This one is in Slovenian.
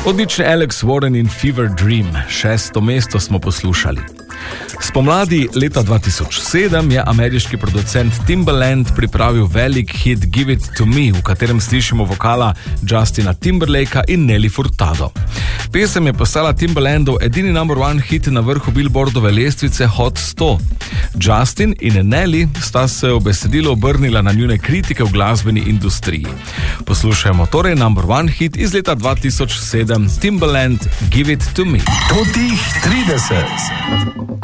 Odlični Alex Warren in Fever Dream, 6. mesto smo poslušali. Spomladi leta 2007 je ameriški producent Timbaland pripravil velik hit Give It To Me, v katerem slišimo vokala Justina Timberlakea in Nelly Furtado. Pesem je postala Timbalandov edini number one hit na vrhu Billboardove lestvice Hot 100. Justin in Nelly sta se v besedilu obrnila na njune kritike v glasbeni industriji. Poslušajmo torej number one hit iz leta 2007, Timbaland Give It To Me. Totih 30.